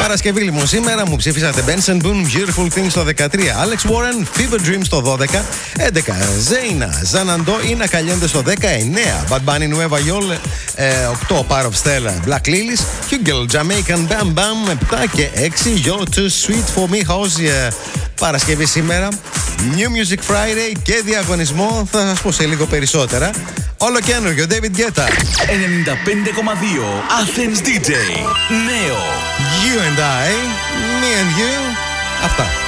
Παρασκευή λοιπόν σήμερα μου ψήφισατε Benson Boone, Beautiful Things στο 13, Alex Warren, Fever Dream στο 12, 11, Zaina, Zanando, Ina Caliente στο 19, Bad Bunny, Nueva York, 8, Power of Stella, Black Lilies, Hugel, Jamaican, Bam Bam, 7 και 6, You're Too Sweet For Me, House, Παρασκευή σήμερα, New Music Friday και διαγωνισμό, θα σας πω σε λίγο περισσότερα. Όλο καινούργιο, David Guetta. 95,2 Athens DJ. Νέο. You and I, me and you. Αυτά.